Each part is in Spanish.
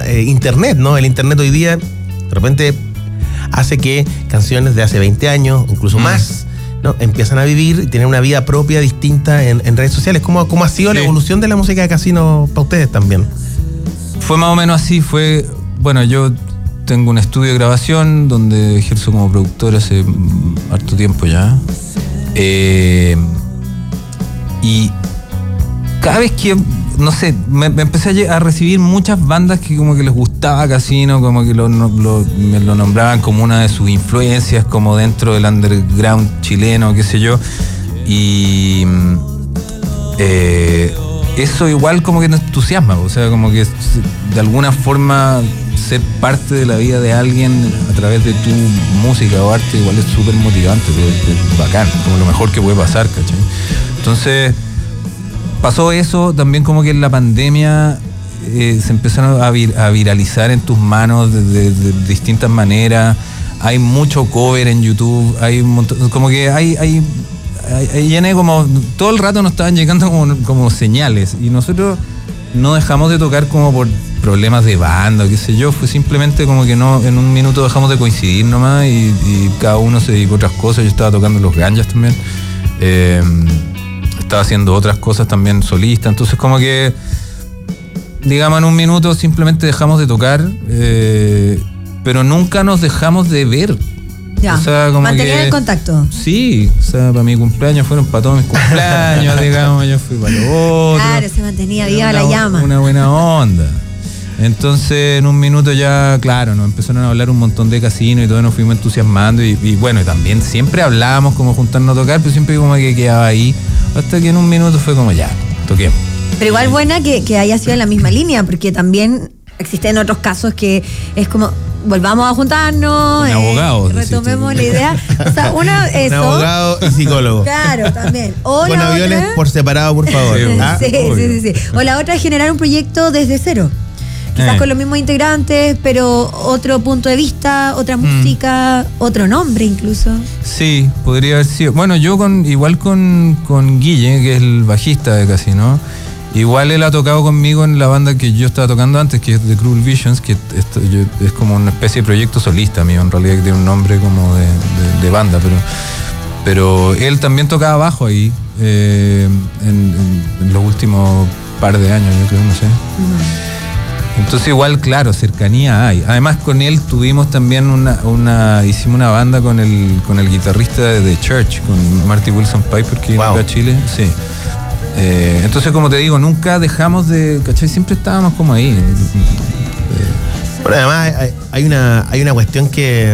Internet, ¿no? El Internet hoy día, de repente, hace que canciones de hace 20 años, incluso más, ¿no? Empiezan a vivir y tener una vida propia, distinta en redes sociales. ¿Cómo ha sido la evolución de la música de casino para ustedes también? Fue más o menos así, bueno, yo tengo un estudio de grabación donde ejerzo como productor hace harto tiempo ya. Y cada vez que, no sé, me empecé a recibir muchas bandas que como que les gustaba Casino, como que me lo nombraban como una de sus influencias, como dentro del underground chileno, qué sé yo. Y eso igual como que nos entusiasma, o sea, como que de alguna forma ser parte de la vida de alguien a través de tu música o arte igual es súper motivante, es bacán, como lo mejor que puede pasar, ¿cachai? Entonces pasó eso, también como que en la pandemia se empezaron a viralizar en tus manos de distintas maneras. Hay mucho cover en YouTube, hay un montón, como que hay llené como todo el rato nos estaban llegando como señales, y nosotros no dejamos de tocar como por problemas de banda o qué sé yo, fue simplemente como que no, en un minuto dejamos de coincidir nomás y cada uno se dedicó a otras cosas. Yo estaba tocando los ganjas también, estaba haciendo otras cosas también solista, entonces como que digamos en un minuto simplemente dejamos de tocar, pero nunca nos dejamos de ver. Ya, o sea, como mantenían el contacto. Sí, o sea, para mi cumpleaños fueron para todos mis cumpleaños, digamos, yo fui para los otros. Claro, se mantenía viva la llama. Una buena onda. Entonces, en un minuto ya, claro, nos empezaron a hablar un montón de casinos y todos nos fuimos entusiasmando y bueno, y también siempre hablábamos como juntarnos a tocar, pero siempre como que quedaba ahí, hasta que en un minuto fue como ya, toquemos. Pero igual buena que haya sido en la misma línea, porque también existen otros casos que es como volvamos a juntarnos, abogados, retomemos la idea. O sea, un abogado y psicólogo. Claro, también. O con la aviones otra, por separado, por favor. Sí. O la otra es generar un proyecto desde cero. Quizás con los mismos integrantes, pero otro punto de vista, otra música, otro nombre incluso. Sí, podría haber sido. Bueno, yo igual con Guille, que es el bajista de Casino, igual él ha tocado conmigo en la banda que yo estaba tocando antes, que es The Cruel Visions, que es como una especie de proyecto solista mío, en realidad, que tiene un nombre como de banda, pero él también tocaba bajo ahí en los últimos par de años, yo creo, no sé. Entonces igual, claro, cercanía hay. Además con él tuvimos también hicimos una banda con el guitarrista de The Church, con Marty Wilson Piper, que vino acá a Chile. Sí. Entonces, como te digo, nunca dejamos de, ¿cachai? Siempre estábamos como ahí. Pero además hay una cuestión que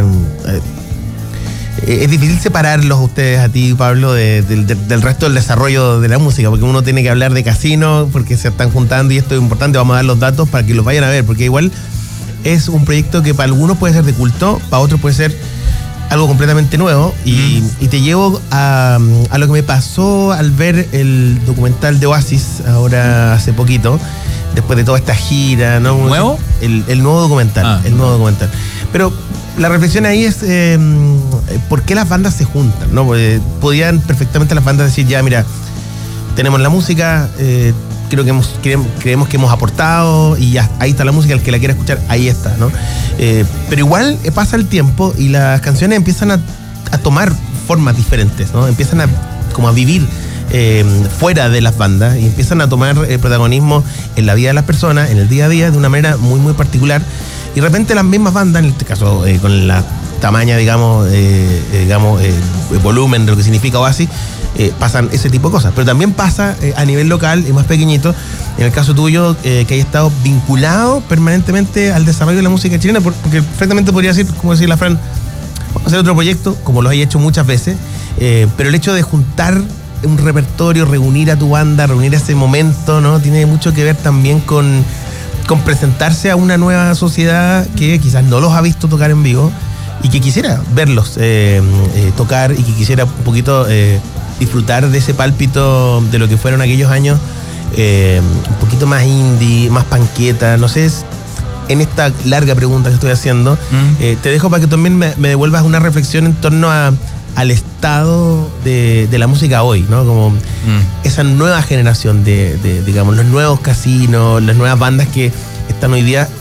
es difícil separarlos ustedes, a ti, Pablo, del resto del desarrollo de la música, porque uno tiene que hablar de Casino, porque se están juntando y esto es importante, vamos a dar los datos para que los vayan a ver, porque igual es un proyecto que para algunos puede ser de culto, para otros puede ser algo completamente nuevo, y te llevo a lo que me pasó al ver el documental de Oasis ahora hace poquito, después de toda esta gira, ¿no? ¿Nuevo? El nuevo documental, el nuevo documental. Pero la reflexión ahí es ¿por qué las bandas se juntan? ¿No? Porque podían perfectamente las bandas decir, ya, mira, tenemos la música, creemos que hemos aportado y ya, ahí está la música, el que la quiera escuchar, ahí está, ¿no? Pero igual pasa el tiempo y las canciones empiezan a tomar formas diferentes, ¿no? Empiezan a vivir fuera de las bandas y empiezan a tomar protagonismo en la vida de las personas, en el día a día, de una manera muy, muy particular. Y de repente las mismas bandas, en este caso con la tamaña, digamos, volumen de lo que significa Oasis, pasan ese tipo de cosas. Pero también pasa a nivel local y más pequeñito, en el caso tuyo, que hay estado vinculado permanentemente al desarrollo de la música chilena, porque perfectamente podría decir, como decía la Fran, vamos a hacer otro proyecto, como lo hay hecho muchas veces, pero el hecho de juntar un repertorio, reunir a tu banda, reunir ese momento, ¿no? Tiene mucho que ver también con presentarse a una nueva sociedad que quizás no los ha visto tocar en vivo y que quisiera verlos tocar y que quisiera un poquito disfrutar de ese pálpito de lo que fueron aquellos años, un poquito más indie, más panqueta, no sé, en esta larga pregunta que estoy haciendo, te dejo para que también me devuelvas una reflexión en torno al estado de la música hoy, ¿no? Como esa nueva generación de digamos, los nuevos casinos, las nuevas bandas que están hoy día